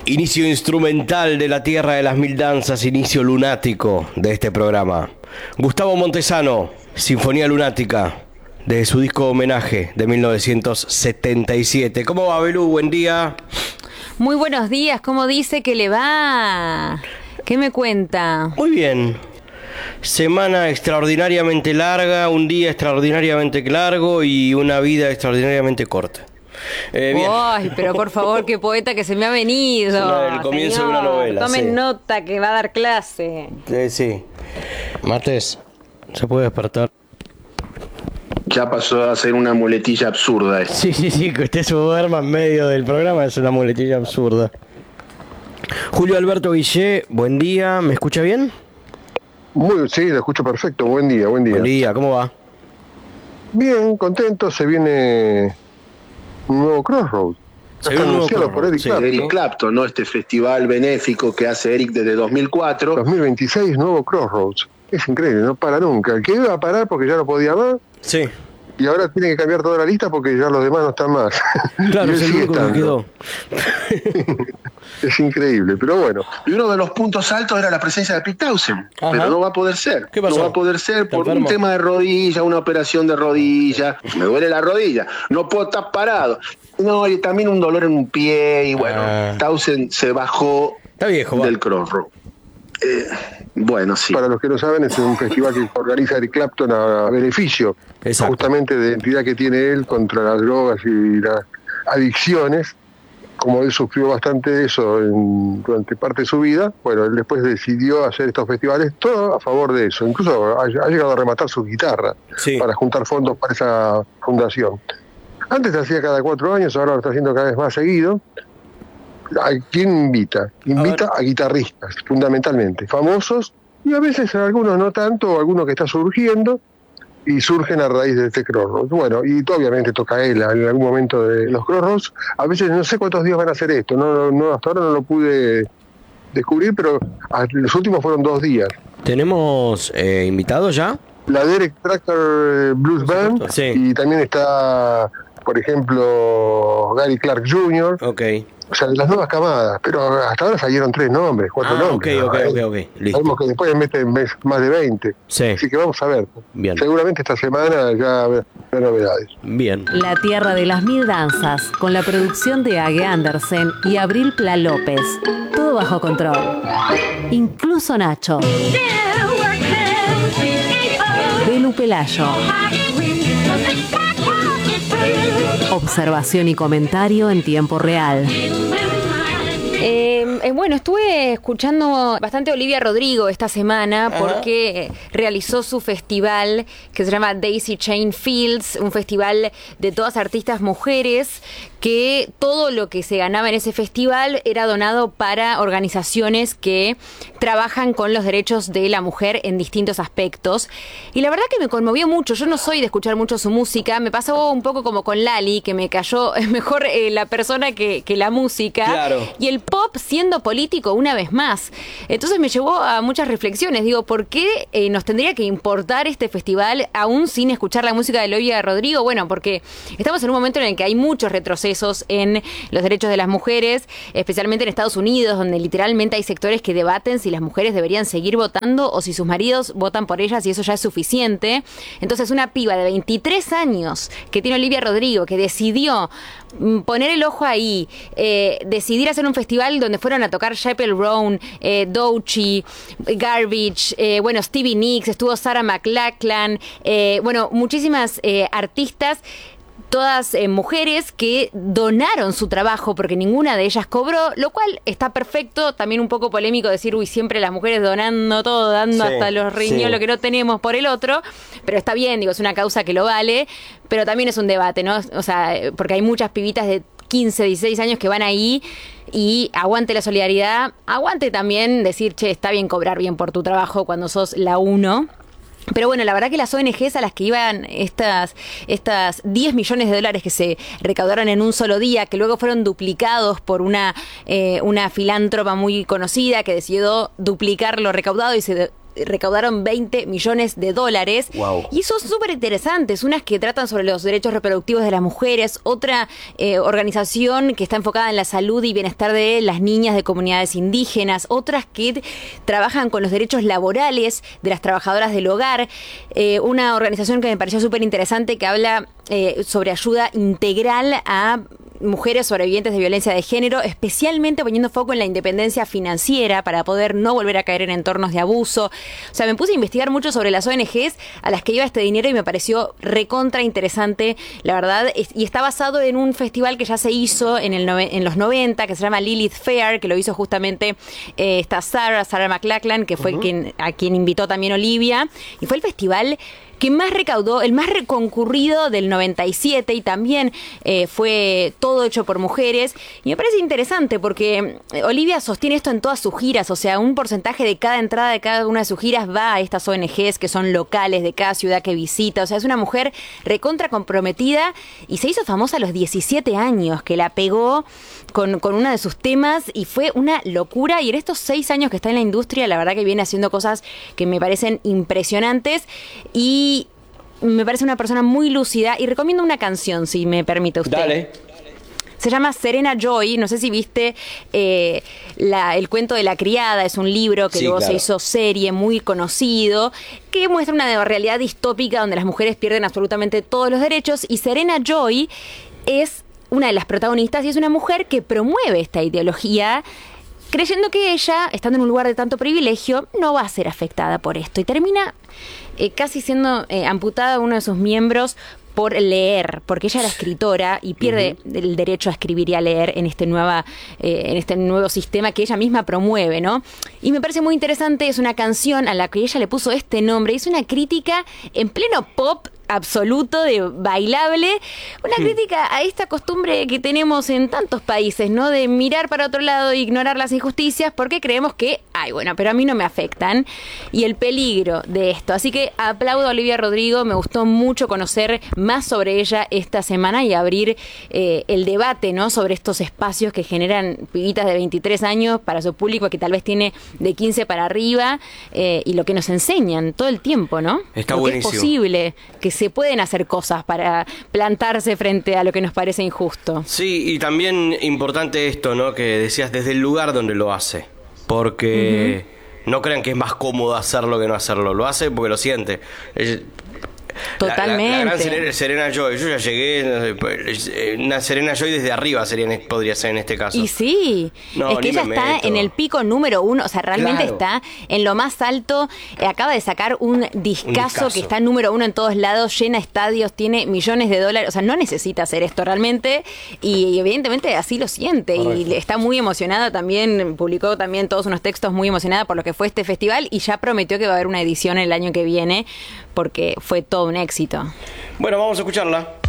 Inicio instrumental de La Tierra de las Mil Danzas, inicio lunático de este programa. Gustavo Montesano, Sinfonía Lunática, de su disco Homenaje de 1977. ¿Cómo va, Belú? Buen día. Muy buenos días, ¿cómo dice que le va? ¿Qué me cuenta? Muy bien. Semana extraordinariamente larga, un día extraordinariamente largo y una vida extraordinariamente corta. Ay, pero por favor, qué poeta que se me ha venido. El comienzo de una novela. Tomen sí. nota que va a dar clase. Sí. Martes, ¿se puede despertar? Ya pasó a ser una muletilla absurda. Sí, que usted se duerma en medio del programa es una muletilla absurda. Julio Alberto Guillé, buen día, ¿me escucha bien? Sí, lo escucho perfecto, buen día. Buen día, ¿cómo va? Bien, contento, se viene un nuevo Crossroads. Está anunciado por Eric Clapton. Eric Clapton, ¿no? Este festival benéfico que hace Eric desde 2004. 2026, nuevo Crossroads. Es increíble, no para nunca. El que iba a parar porque ya no podía más. Sí. Y ahora tiene que cambiar toda la lista porque ya los demás no están más. Claro, es el único que quedó. Es increíble, pero bueno. Y uno de los puntos altos era la presencia de Pete Townshend, pero no va a poder ser. ¿Qué pasó? No va a poder ser por enfermo? un tema de rodilla, una operación de rodilla. Me duele la rodilla, no puedo estar parado. No, y también un dolor en un pie, y bueno, Townshend se bajó Está viejo, del Crossroad. Bueno, sí. Para los que no saben, es un festival que organiza Eric Clapton a beneficio, Exacto. justamente de la entidad que tiene él contra las drogas y las adicciones. Como él sufrió bastante de eso durante parte de su vida, bueno, él después decidió hacer estos festivales, todo a favor de eso. Incluso ha llegado a rematar su guitarra para juntar fondos para esa fundación. Antes se hacía cada 4 años, ahora lo está haciendo cada vez más seguido. ¿A quién invita? Invita a guitarristas, fundamentalmente, famosos, y a veces a algunos no tanto, algunos que está surgiendo, y surgen a raíz de este Crossroads. Bueno, y obviamente toca él en algún momento de los Crossroads. A veces no sé cuántos días van a hacer esto, no hasta ahora no lo pude descubrir, pero los últimos fueron 2 días. ¿Tenemos invitados ya? La Derek Tracker Blues Band, y también está, por ejemplo, Gary Clark Jr., o sea, de las nuevas camadas, pero hasta ahora salieron 3 nombres, 4 nombres. Ok, listo. Sabemos que después meten más de 20. Así que vamos a ver. Bien. Seguramente esta semana ya habrá novedades. Bien. La Tierra de las Mil Danzas, con la producción de Age Andersen y Abril Pla López. Todo bajo control. Incluso Nacho. Belu Pelayo. Observación y comentario en tiempo real. Bueno, estuve escuchando bastante a Olivia Rodrigo esta semana porque realizó su festival que se llama Daisy Chain Fields, un festival de todas artistas mujeres, que todo lo que se ganaba en ese festival era donado para organizaciones que trabajan con los derechos de la mujer en distintos aspectos. Y la verdad que me conmovió mucho. Yo no soy de escuchar mucho su música. Me pasó un poco como con Lali, que me cayó mejor la persona que la música. Claro. Y el pop siendo político una vez más. Entonces me llevó a muchas reflexiones. Digo, ¿por qué nos tendría que importar este festival aún sin escuchar la música de Olivia Rodrigo? Bueno, porque estamos en un momento en el que hay muchos retrocesos en los derechos de las mujeres, especialmente en Estados Unidos, donde literalmente hay sectores que debaten si las mujeres deberían seguir votando o si sus maridos votan por ellas y eso ya es suficiente. Entonces una piba de 23 años que tiene Olivia Rodrigo, que decidió poner el ojo ahí, decidir hacer un festival donde fueron a tocar Chappell Roan, Doechii, Garbage, Stevie Nicks, estuvo Sarah McLachlan, muchísimas artistas, todas mujeres que donaron su trabajo porque ninguna de ellas cobró, lo cual está perfecto. También un poco polémico decir, siempre las mujeres donando todo, dando hasta los riñones, lo que no tenemos por el otro, pero está bien, es una causa que lo vale, pero también es un debate, ¿no? O sea, porque hay muchas pibitas de 15, 16 años que van ahí y aguante la solidaridad, aguante también decir, está bien cobrar bien por tu trabajo cuando sos la uno. Pero bueno, la verdad que las ONGs a las que iban estas 10 millones de dólares que se recaudaron en un solo día, que luego fueron duplicados por una filántropa muy conocida que decidió duplicar lo recaudado y se recaudaron $20 millones. Wow. Y son súper interesantes, unas que tratan sobre los derechos reproductivos de las mujeres, otra organización que está enfocada en la salud y bienestar de las niñas de comunidades indígenas, otras que trabajan con los derechos laborales de las trabajadoras del hogar, una organización que me pareció súper interesante que habla sobre ayuda integral a mujeres sobrevivientes de violencia de género, especialmente poniendo foco en la independencia financiera para poder no volver a caer en entornos de abuso. O sea, me puse a investigar mucho sobre las ONGs a las que iba este dinero y me pareció recontra interesante, la verdad, y está basado en un festival que ya se hizo en los 90, que se llama Lilith Fair, que lo hizo justamente esta Sarah McLachlan, que fue a quien invitó también Olivia, y fue el festival que más recaudó, el más concurrido del 97, y también fue todo hecho por mujeres. Y me parece interesante porque Olivia sostiene esto en todas sus giras, o sea, un porcentaje de cada entrada de cada una de sus giras va a estas ONGs que son locales de cada ciudad que visita. O sea, es una mujer recontra comprometida y se hizo famosa a los 17 años, que la pegó con uno de sus temas y fue una locura. Y en estos 6 años que está en la industria, la verdad que viene haciendo cosas que me parecen impresionantes y me parece una persona muy lúcida. Y recomiendo una canción, si me permite usted. Dale. Se llama Serena Joy, no sé si viste el cuento de la criada, es un libro que luego se hizo serie, muy conocido, que muestra una realidad distópica donde las mujeres pierden absolutamente todos los derechos, y Serena Joy es una de las protagonistas y es una mujer que promueve esta ideología, creyendo que ella, estando en un lugar de tanto privilegio, no va a ser afectada por esto, y termina casi siendo amputada uno de sus miembros por leer, porque ella era escritora y pierde el derecho a escribir y a leer en este nuevo sistema que ella misma promueve, ¿no? Y me parece muy interesante, es una canción a la que ella le puso este nombre, es una crítica en pleno pop absoluto, de bailable, una crítica a esta costumbre que tenemos en tantos países, ¿no? De mirar para otro lado e ignorar las injusticias porque creemos que, ay, bueno, pero a mí no me afectan, y el peligro de esto. Así que aplaudo a Olivia Rodrigo, me gustó mucho conocer más sobre ella esta semana y abrir el debate, ¿no? Sobre estos espacios que generan pibitas de 23 años para su público que tal vez tiene de 15 para arriba, y lo que nos enseñan todo el tiempo, ¿no? Está lo buenísimo. Que es posible, que se pueden hacer cosas para plantarse frente a lo que nos parece injusto. Sí, y también importante esto, ¿no? Que decías desde el lugar donde lo hace. Porque no crean que es más cómodo hacerlo que no hacerlo. Lo hace porque lo siente. Totalmente. La gran Serena Joy. Yo ya llegué, una Serena Joy desde arriba podría ser en este caso. Y sí, es que ella está en el pico número 1, o sea, realmente está en lo más alto. Acaba de sacar un discazo que está número 1 en todos lados, llena estadios, tiene millones de dólares, o sea, no necesita hacer esto realmente, y evidentemente así lo siente. Correcto. Y está muy emocionada también, publicó también todos unos textos muy emocionada por lo que fue este festival, y ya prometió que va a haber una edición el año que viene, porque fue todo un éxito. Bueno, vamos a escucharla.